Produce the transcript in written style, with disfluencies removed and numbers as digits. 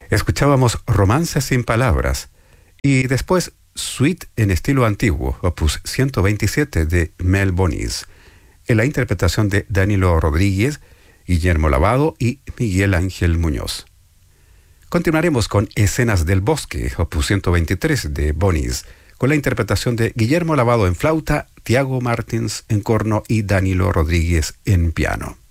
Escuchábamos Romances sin palabras y después Suite en estilo antiguo, opus 127 de Mel Bonis, en la interpretación de Danilo Rodríguez, Guillermo Lavado y Miguel Ángel Muñoz. Continuaremos con Escenas del Bosque, opus 123 de Bonis, con la interpretación de Guillermo Lavado en flauta, Tiago Martins en corno y Danilo Rodríguez en piano.